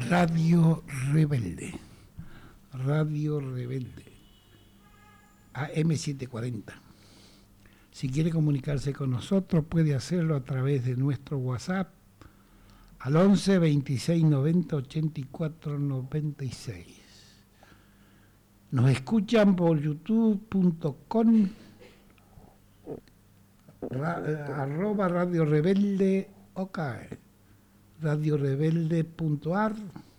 Radio Rebelde. Radio Rebelde. AM740. Si quiere comunicarse con nosotros, puede hacerlo a través de nuestro WhatsApp al 11 26 90 84 96. Nos escuchan por youtube.com arroba Radio Rebelde OK, radiorebelde.ar,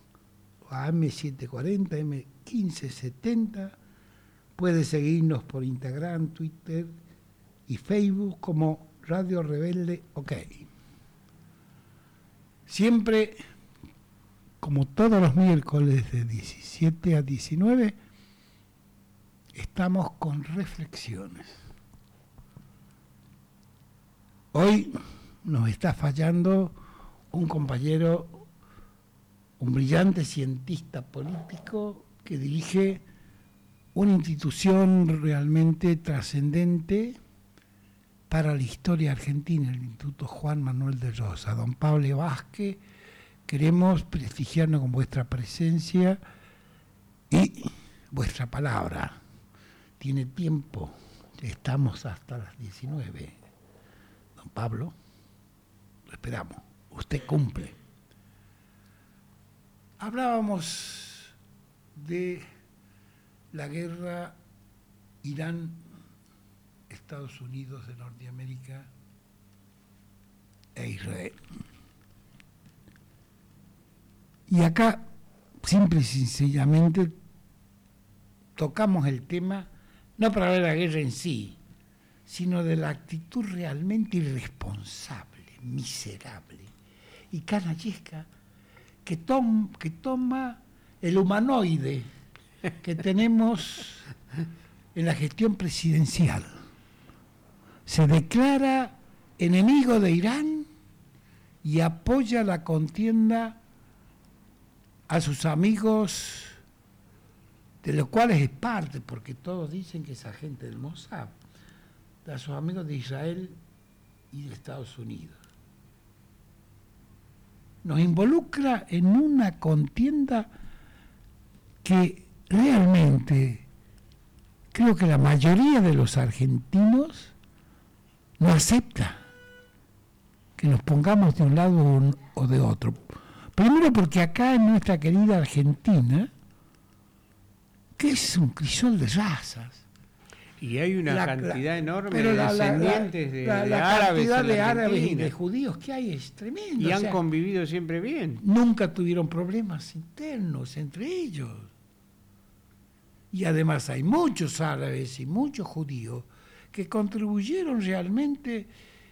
AM740, M1570. Puede seguirnos por Instagram, Twitter y Facebook como Radio Rebelde OK. Siempre, como todos los miércoles de 17 a 19, estamos con reflexiones. Hoy nos está fallando un compañero, un brillante cientista político que dirige una institución realmente trascendente para la historia argentina, el Instituto Juan Manuel de Rosas. Don Pablo Vázquez, queremos prestigiarnos con vuestra presencia y vuestra palabra. Tiene tiempo, estamos hasta las 19. Don Pablo, lo esperamos, usted cumple. Hablábamos de la guerra Irán-Estados Unidos de Norteamérica e Israel. Y acá, simple y sencillamente, tocamos el tema, no para ver la guerra en sí, sino de la actitud realmente irresponsable, miserable y canallesca que toma el humanoide que tenemos en la gestión presidencial. Se declara enemigo de Irán y apoya la contienda a sus amigos, de los cuales es parte, porque todos dicen que es agente del Mossad, a sus amigos de Israel y de Estados Unidos. Nos involucra en una contienda que realmente creo que la mayoría de los argentinos no acepta que nos pongamos de un lado o de otro. Primero porque acá en nuestra querida Argentina, que es un crisol de razas, y hay una cantidad enorme de descendientes de árabes. La cantidad de árabes y de judíos que hay es tremenda. Y han convivido siempre bien. Nunca tuvieron problemas internos entre ellos. Y además hay muchos árabes y muchos judíos que contribuyeron realmente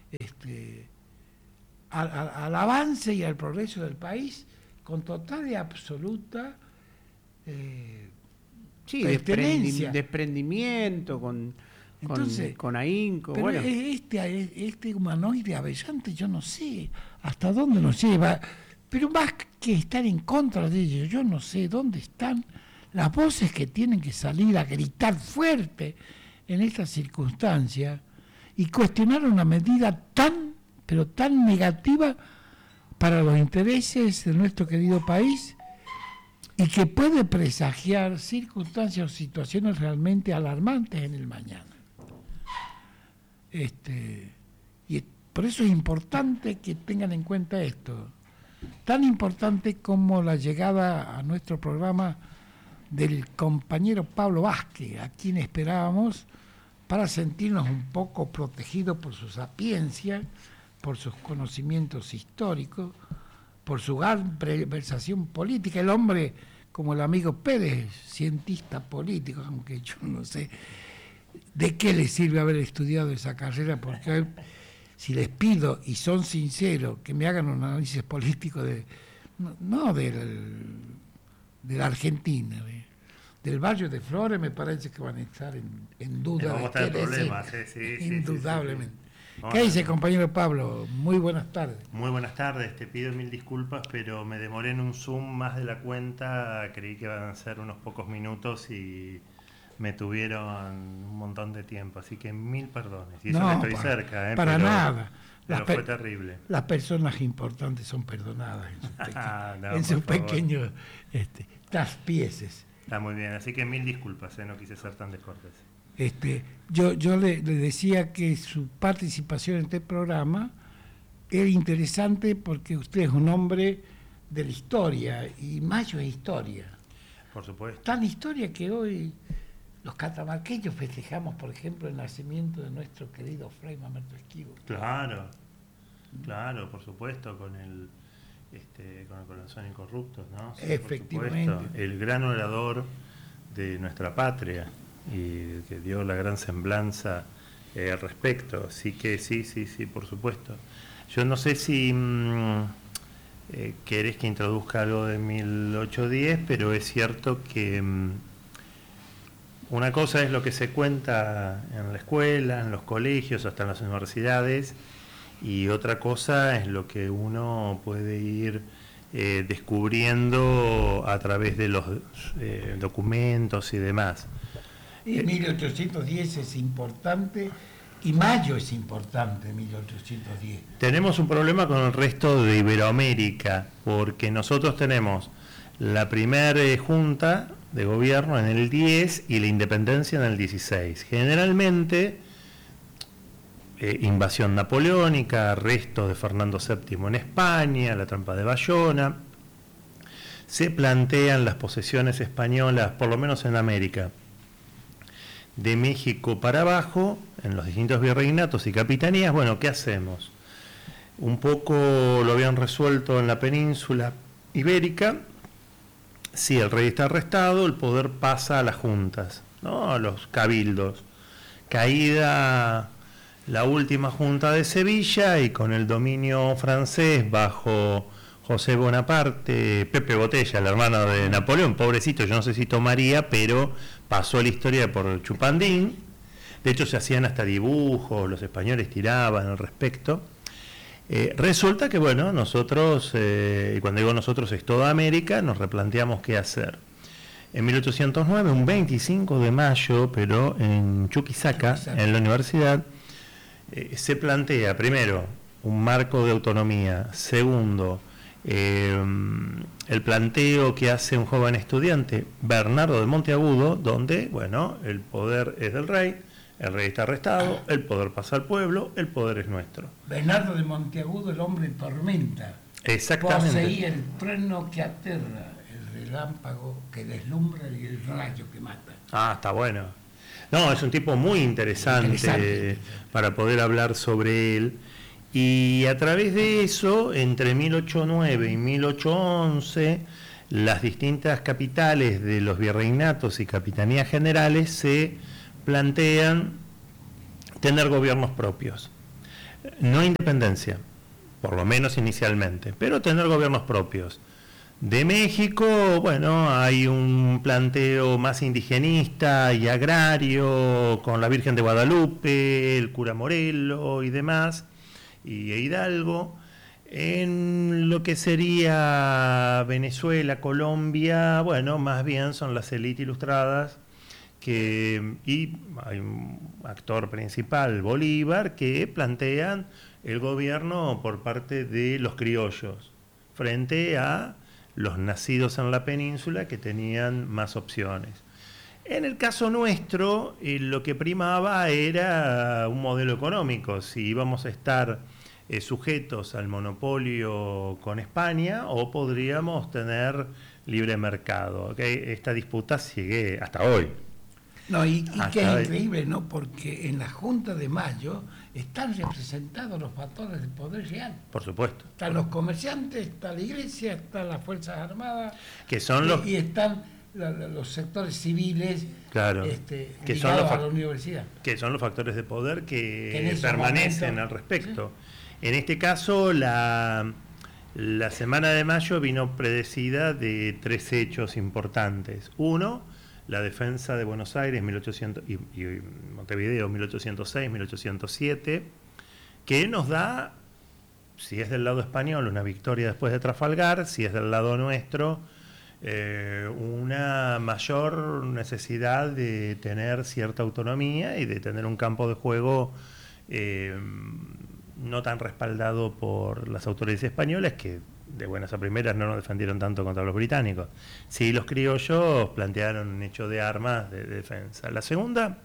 al avance y al progreso del país con total y absoluta desprendimiento, con ahínco. Pero bueno, este humanoide avellante, yo no sé hasta dónde nos lleva, pero más que estar en contra de ellos, yo no sé dónde están las voces que tienen que salir a gritar fuerte en estas circunstancias y cuestionar una medida pero tan negativa para los intereses de nuestro querido país, y que puede presagiar circunstancias o situaciones realmente alarmantes en el mañana. Y por eso es importante que tengan en cuenta esto, tan importante como la llegada a nuestro programa del compañero Pablo Vázquez, a quien esperábamos para sentirnos un poco protegidos por su sapiencia, por sus conocimientos históricos, por su gran versación política. El hombre, como el amigo Pérez, cientista político, aunque yo no sé de qué le sirve haber estudiado esa carrera, porque hoy, si les pido, y son sinceros, que me hagan un análisis político de la Argentina, del Valle de Flores, me parece que van a estar en duda. Vamos a tener problemas, indudablemente. Sí. ¿Qué dice, compañero Pablo? Muy buenas tardes. Muy buenas tardes, te pido mil disculpas, pero me demoré en un Zoom más de la cuenta, creí que iban a ser unos pocos minutos y me tuvieron un montón de tiempo, así que mil perdones. Y eso que estoy cerca. Para nada. Pero fue terrible. Las personas importantes son perdonadas en sus pequeños traspieses. Está muy bien, así que 1000 disculpas, no quise ser tan descortés. Yo le decía que su participación en este programa era interesante porque usted es un hombre de la historia, y Mayo es historia. Por supuesto. Tan historia que hoy los catamarqueños festejamos, por ejemplo, el nacimiento de nuestro querido Fray Mamerto Esquivo. Claro, por supuesto, con el corazón incorrupto, ¿no? Sí, efectivamente. El gran orador de nuestra patria y que dio la gran semblanza al respecto. Así que sí, por supuesto. Yo no sé si querés que introduzca algo de 1810, pero es cierto que una cosa es lo que se cuenta en la escuela, en los colegios, hasta en las universidades, y otra cosa es lo que uno puede ir descubriendo a través de los documentos y demás. 1810 es importante y Mayo es importante, 1810. Tenemos un problema con el resto de Iberoamérica, porque nosotros tenemos la primera junta de gobierno en el 10 y la independencia en el 16. Generalmente, invasión napoleónica, arresto de Fernando VII en España, la trampa de Bayona, se plantean las posesiones españolas, por lo menos en América, de México para abajo, en los distintos virreinatos y capitanías. Bueno, ¿qué hacemos? Un poco lo habían resuelto en la península ibérica. Si el rey está arrestado, el poder pasa a las juntas, ¿no? A los cabildos. Caída la última junta de Sevilla y con el dominio francés bajo José Bonaparte, Pepe Botella, el hermano de Napoleón, pobrecito, yo no sé si tomaría, pero pasó la historia por Chupandín. De hecho se hacían hasta dibujos, los españoles tiraban al respecto. Resulta que, bueno, nosotros, y cuando digo nosotros es toda América, nos replanteamos qué hacer. En 1809, un 25 de mayo, pero en Chuquisaca, en la universidad, se plantea, primero, un marco de autonomía. Segundo, el planteo que hace un joven estudiante, Bernardo de Monteagudo, donde, bueno, el poder es del rey, el rey está arrestado, el poder pasa al pueblo, el poder es nuestro. Bernardo de Monteagudo, el hombre tormenta. Exactamente. Poseía el trueno que aterra, el relámpago que deslumbra y el rayo que mata. Ah, está bueno. No, es un tipo muy interesante para poder hablar sobre él. Y a través de eso, entre 1809 y 1811, las distintas capitales de los virreinatos y capitanías generales se plantean tener gobiernos propios. No independencia, por lo menos inicialmente, pero tener gobiernos propios. De México, bueno, hay un planteo más indigenista y agrario, con la Virgen de Guadalupe, el cura Morelo y demás, y Hidalgo. En lo que sería Venezuela, Colombia, bueno, más bien son las élites ilustradas, y hay un actor principal, Bolívar, que plantean el gobierno por parte de los criollos, frente a los nacidos en la península que tenían más opciones. En el caso nuestro, lo que primaba era un modelo económico, si íbamos a estar sujetos al monopolio con España o podríamos tener libre mercado. ¿Okay? Esta disputa sigue hasta hoy. No, y que es increíble, ¿no? Porque en la Junta de Mayo están representados los factores de poder real. Por supuesto. Están los comerciantes, está la iglesia, están las Fuerzas Armadas. Que son y están los sectores civiles, claro, que ligados son a la universidad. Que son los factores de poder que permanecen al respecto. ¿Sí? En este caso, la semana de mayo vino predecida de 3 hechos importantes. Uno, la defensa de Buenos Aires 1800 y Montevideo 1806, 1807, que nos da, si es del lado español, una victoria después de Trafalgar, si es del lado nuestro, una mayor necesidad de tener cierta autonomía y de tener un campo de juego no tan respaldado por las autoridades españolas, que de buenas a primeras no nos defendieron tanto contra los británicos. Sí, los criollos plantearon un hecho de armas de defensa. La segunda,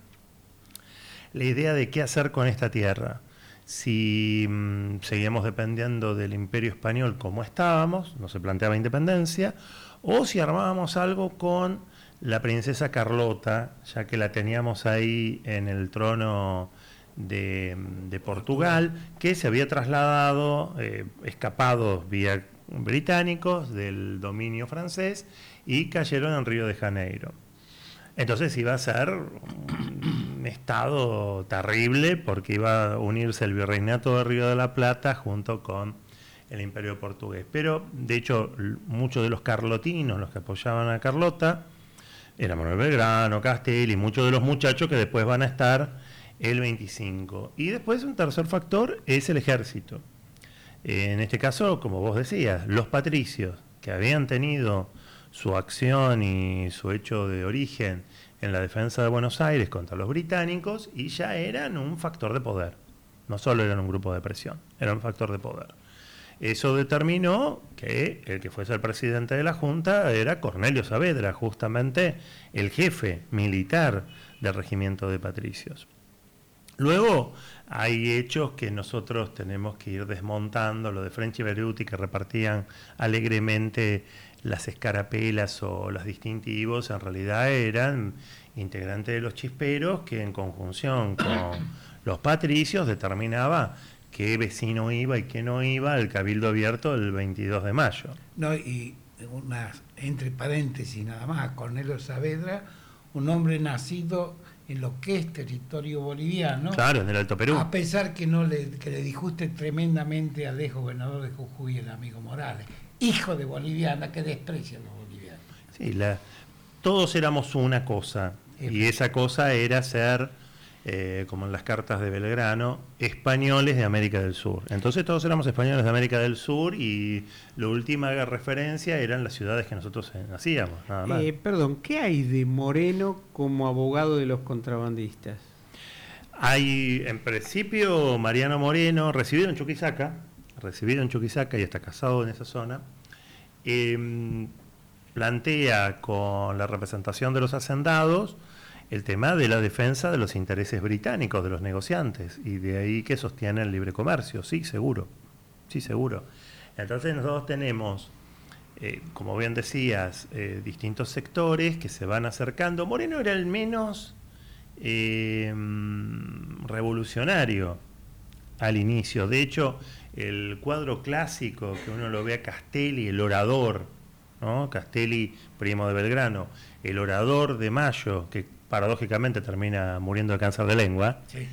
la idea de qué hacer con esta tierra. Si seguíamos dependiendo del Imperio Español como estábamos, no se planteaba independencia, o si armábamos algo con la princesa Carlota, ya que la teníamos ahí en el trono de Portugal, que se había trasladado, escapados vía británicos del dominio francés, y cayeron en Río de Janeiro. Entonces iba a ser un estado terrible, porque iba a unirse el virreinato de Río de la Plata junto con el imperio portugués. Pero, de hecho, muchos de los carlotinos, los que apoyaban a Carlota, eran Manuel Belgrano, Castelli, y muchos de los muchachos que después van a estar el 25. Y después un tercer factor es el ejército. En este caso, como vos decías, los patricios, que habían tenido su acción y su hecho de origen en la defensa de Buenos Aires contra los británicos, y ya eran un factor de poder. No solo eran un grupo de presión, eran un factor de poder. Eso determinó que el que fuese el presidente de la Junta era Cornelio Saavedra, justamente el jefe militar del regimiento de patricios. Luego hay hechos que nosotros tenemos que ir desmontando, lo de French y Beruti, que repartían alegremente las escarapelas o los distintivos, en realidad eran integrantes de los chisperos que en conjunción con los patricios determinaba qué vecino iba y qué no iba al Cabildo Abierto el 22 de mayo. No, y entre paréntesis nada más, Cornelio Saavedra, un hombre nacido en lo que es territorio boliviano. Claro, en el Alto Perú. A pesar que le disguste tremendamente al ex gobernador de Jujuy, el amigo Morales, hijo de boliviana que desprecia a los bolivianos. Sí, todos éramos una cosa, y esa cosa era ser, como en las cartas de Belgrano, españoles de América del Sur. Entonces todos éramos españoles de América del Sur, y la última referencia eran las ciudades que nosotros nacíamos, nada más. Perdón, ¿qué hay de Moreno como abogado de los contrabandistas? Hay, en principio, Mariano Moreno, recibido en Chuquisaca y está casado en esa zona, plantea con la representación de los hacendados el tema de la defensa de los intereses británicos, de los negociantes, y de ahí que sostiene el libre comercio. Sí, seguro. Entonces nosotros tenemos, como bien decías, distintos sectores que se van acercando. Moreno era el menos revolucionario al inicio. De hecho, el cuadro clásico que uno lo ve a Castelli, el orador, ¿no? Castelli, primo de Belgrano, el orador de Mayo, que paradójicamente termina muriendo de cáncer de lengua. Sí.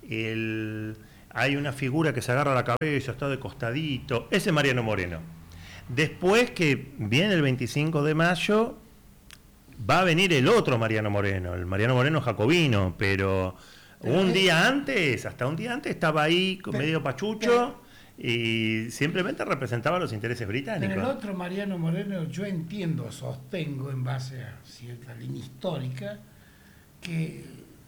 Hay una figura que se agarra la cabeza, está de costadito, ese es Mariano Moreno. Después que viene el 25 de mayo, va a venir el otro Mariano Moreno, el Mariano Moreno jacobino, pero un día antes estaba ahí medio pachucho y simplemente representaba los intereses británicos. Pero el otro Mariano Moreno, yo sostengo en base a cierta línea histórica, que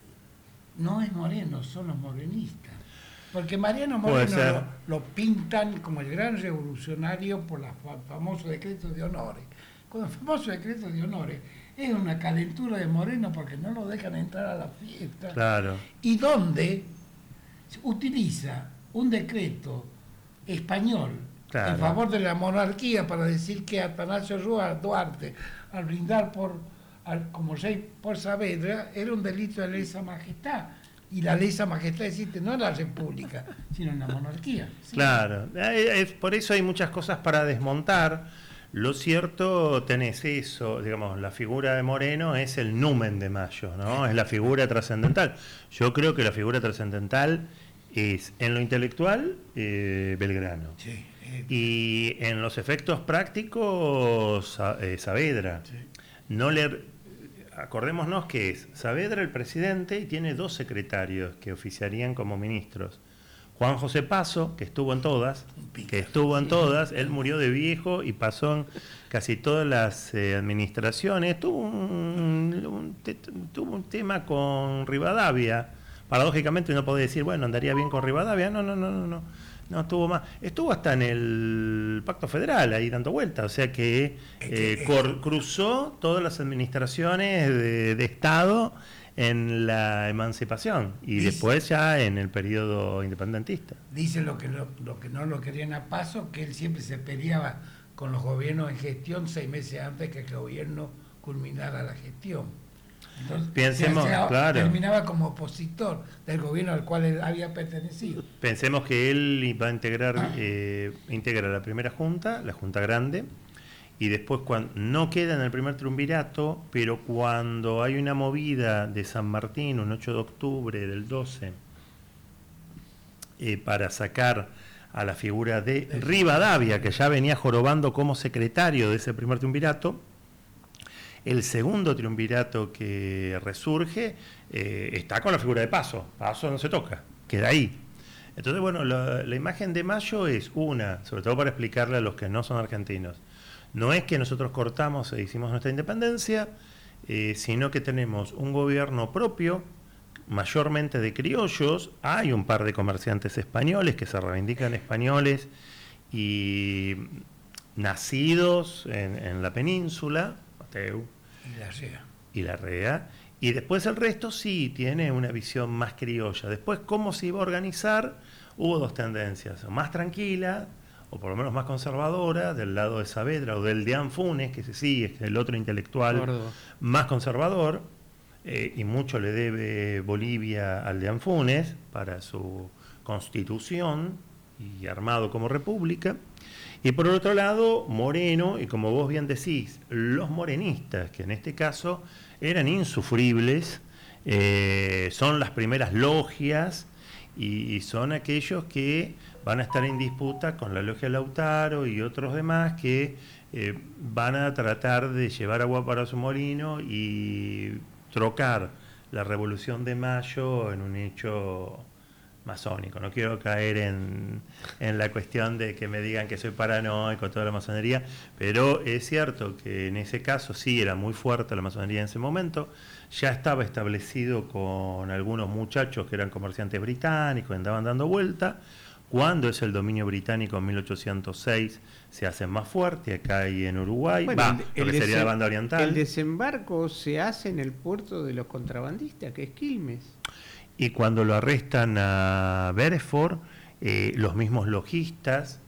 no es Moreno, son los morenistas. Porque Mariano Moreno lo pintan como el gran revolucionario por los famosos decretos de honores. Con el famoso decreto de honores es una calentura de Moreno porque no lo dejan entrar a la fiesta. Claro. Y donde utiliza un decreto español en favor de la monarquía para decir que Atanasio Duarte, al brindar como rey por Saavedra, era un delito de lesa majestad. Y la lesa majestad existe no en la república, sino en la monarquía. ¿Sí? Claro, por eso hay muchas cosas para desmontar. Lo cierto, tenés eso, digamos, la figura de Moreno es el numen de Mayo, ¿no? Es la figura trascendental. Yo creo que la figura trascendental es, en lo intelectual, Belgrano. Sí. Y en los efectos prácticos, Saavedra. Sí. Acordémonos que es Saavedra el presidente y tiene dos secretarios que oficiarían como ministros. Juan José Paso, que estuvo en todas, él murió de viejo y pasó en casi todas las administraciones. Tuvo un tema con Rivadavia, paradójicamente uno puede decir, bueno, andaría bien con Rivadavia. No estuvo más. Estuvo hasta en el Pacto Federal ahí dando vueltas, o sea que cruzó todas las administraciones de Estado en la emancipación y después ya en el periodo independentista. Dice lo que no lo querían a Paso, que él siempre se peleaba con los gobiernos en gestión 6 meses antes que el gobierno culminara la gestión. Entonces, Pensemos, claro, terminaba como opositor del gobierno al cual él había pertenecido. Pensemos que él va a integra la primera junta, la junta grande, y después cuando no queda en el primer triunvirato, pero cuando hay una movida de San Martín, un 8 de octubre del 12, para sacar a la figura de Rivadavia, que ya venía jorobando como secretario de ese primer triunvirato, el segundo triunvirato que resurge está con la figura de Paso. Paso no se toca, queda ahí. Entonces, bueno, la imagen de Mayo es una, sobre todo para explicarle a los que no son argentinos. No es que nosotros cortamos e hicimos nuestra independencia, sino que tenemos un gobierno propio, mayormente de criollos. Hay un par de comerciantes españoles que se reivindican españoles y nacidos en la península, Mateu y Larrea, y después el resto sí tiene una visión más criolla. Después, ¿cómo se iba a organizar? Hubo dos tendencias, más tranquila, o por lo menos más conservadora, del lado de Saavedra o del de Anfunes, que sí es el otro intelectual más conservador, y mucho le debe Bolivia al de Anfunes para su constitución y armado como república. Y por otro lado, Moreno, y como vos bien decís, los morenistas, que en este caso eran insufribles, son las primeras logias y son aquellos que van a estar en disputa con la logia Lautaro y otros demás que van a tratar de llevar agua para su molino y trocar la Revolución de Mayo en un hecho masónico. No quiero caer en la cuestión de que me digan que soy paranoico, toda la masonería, pero es cierto que en ese caso sí era muy fuerte la masonería en ese momento. Ya estaba establecido con algunos muchachos que eran comerciantes británicos, andaban dando vuelta. Cuando es el dominio británico en 1806 se hace más fuerte acá y en Uruguay, lo que sería la banda oriental. El desembarco se hace en el puerto de los contrabandistas, que es Quilmes. Y cuando lo arrestan a Beresford, los mismos logistas,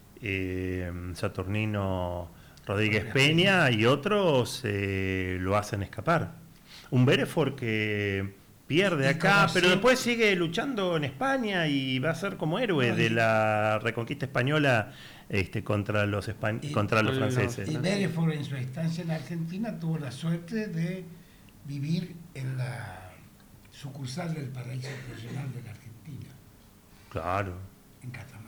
Saturnino Rodríguez Peña y otros lo hacen escapar. Un Beresford que pierde acá, pero después sigue luchando en España y va a ser como héroe de la reconquista española contra los franceses. Y Beresford en su estancia en Argentina tuvo la suerte de vivir en la sucursal del Paraíso Nacional de la Argentina. Claro. En Catamarca.